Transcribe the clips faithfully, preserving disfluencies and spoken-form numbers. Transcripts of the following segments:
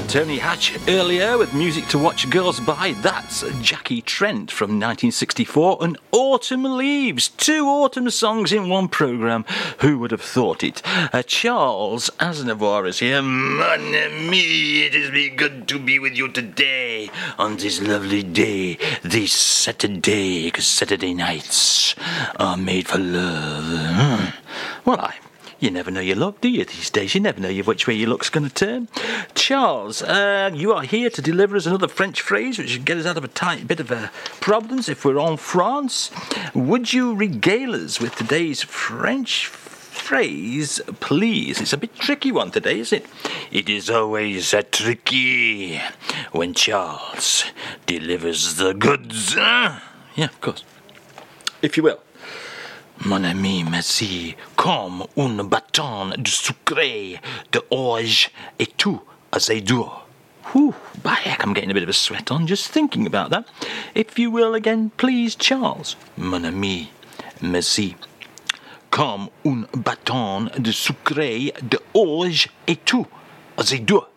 Tony Hatch earlier with Music to Watch Girls By. That's Jackie Trent from nineteen sixty-four and Autumn Leaves. Two autumn songs in one programme. Who would have thought it? Uh, Charles Aznavour is here. Mon ami, it has been good to be with you today on this lovely day, this Saturday, because Saturday nights are made for love. Well, I... You never know your luck, do you, these days? You never know which way your luck's going to turn. Charles, uh, you are here to deliver us another French phrase, which should get us out of a tight bit of a problems if we're en France. Would you regale us with today's French phrase, please? It's a bit tricky one today, isn't it? It is always uh, tricky when Charles delivers the goods. Uh? Yeah, of course. If you will. Mon ami, merci, comme un bâton de sucre, de orge et tout assez dur. Whew, by heck, I'm getting a bit of a sweat on just thinking about that. If you will again, please, Charles. Mon ami, merci, comme un bâton de sucre, de orge et tout assez dur.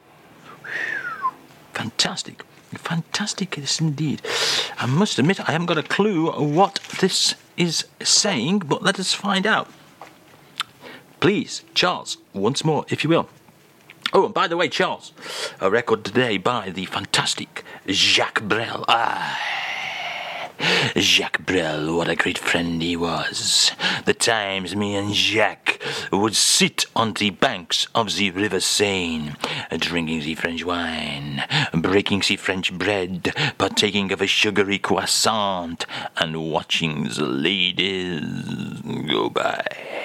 Fantastic. Fantastic, yes indeed. I must admit, I haven't got a clue what this is saying, but let us find out. Please, Charles, once more, if you will. Oh, and by the way, Charles, a record today by the fantastic Jacques Brel. Ah, Jacques Brel, what a great friend he was. The times me and Jacques would sit on the banks of the River Seine, drinking the French wine, breaking the French bread, partaking of a sugary croissant, and watching the ladies go by.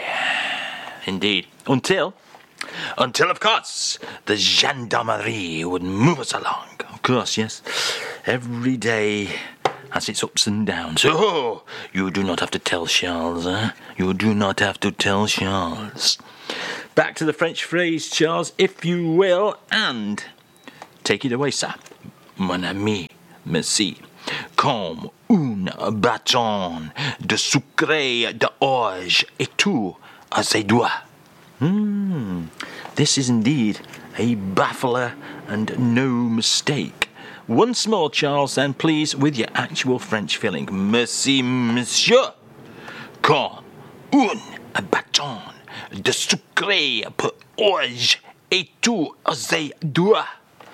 Indeed. Until, until of course, the gendarmerie would move us along. Of course, yes. Every day has its ups and downs. So, you do not have to tell Charles, eh? You do not have to tell Charles. Back to the French phrase, Charles, if you will, and take it away, sir. Mon ami, merci. Comme un bâton de sucre, de orge et tout à ses doigts. Hmm, this is indeed a baffler and no mistake. Once more, Charles, then, please, with your actual French filling. Merci, monsieur. Comme un bâton de sucre, de orge et tout à ses doigts.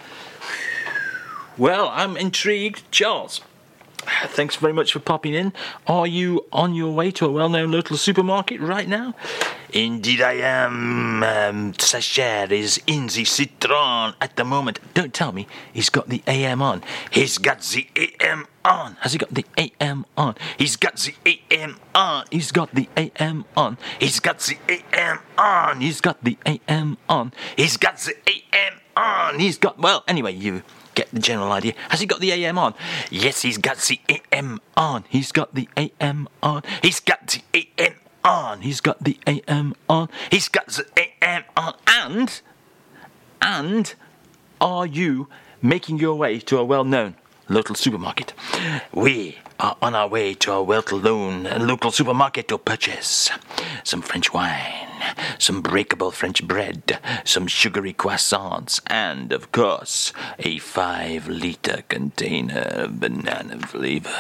Well, I'm intrigued. Charles, thanks very much for popping in. Are you on your way to a well-known local supermarket right now? Indeed I am. Um, Sacher is in the Citron at the moment. Don't tell me he's got the A M on. He's got the A M on. Has he got the A M on? He's got the A M on. He's got the A M on. He's got the A M on. He's got the A M on. He's got the A M on. He's got... Well, anyway, you get the general idea. Has he got the A M on? Yes, he's got the A M on. He's got the A M on. He's got the A M on. He's got the A M on. He's got the A M on. And, and, are you making your way to a well-known local supermarket? We are on our way to a well-known local supermarket to purchase some French wine, some breakable French bread, some sugary croissants, and, of course, a five-litre container of banana flavour.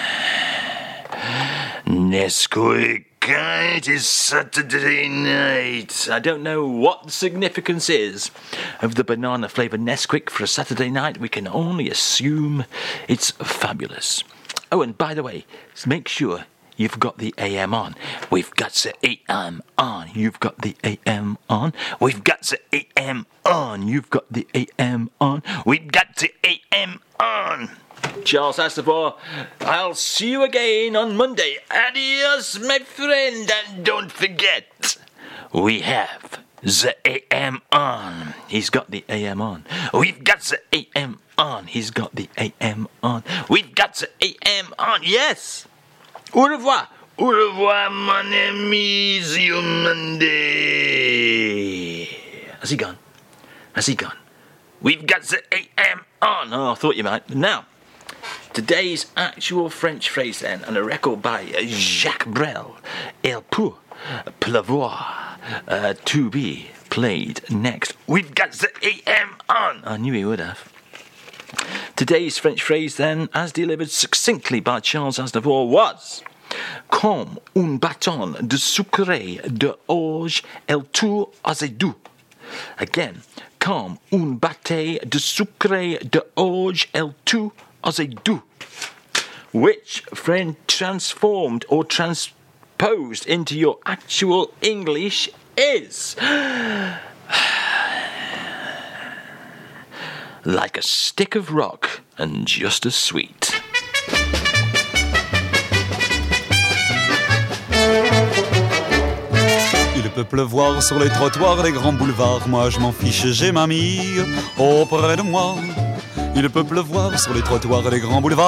Nesquik. It is Saturday night. I don't know what the significance is of the banana-flavoured Nesquik for a Saturday night. We can only assume it's fabulous. Oh, and by the way, make sure you've got the A M on. We've got the A M on. You've got the A M on. We've got the A M on. You've got the A M on. We've got the A M on. Charles Aznavour, I'll see you again on Monday. Adios, my friend, and don't forget, we have the A M on. He's got the A M on. We've got the A M on. He's got the A M on. We've got the A M on. Yes. Au revoir. Au revoir, mon ami. See you Monday. Has he gone? Has he gone? We've got the A M on. Oh, I thought you might. Now, today's actual French phrase then, and a record by Jacques Brel. Il peut pleuvoir uh, to be played next. We've got the A M on! I knew he would have. Today's French phrase, then, as delivered succinctly by Charles Aznavour, was Comme un bâton de sucre de orge el tour azedou. Again, comme un bâton de sucre de orge el tour azedou. Which French transformed or transposed into your actual English is like a stick of rock and just as sweet. Il peut pleuvoir sur les trottoirs, les grands boulevards, moi je m'en fiche, j'ai ma mie auprès de moi. Il peut pleuvoir sur les trottoirs et les grands boulevards.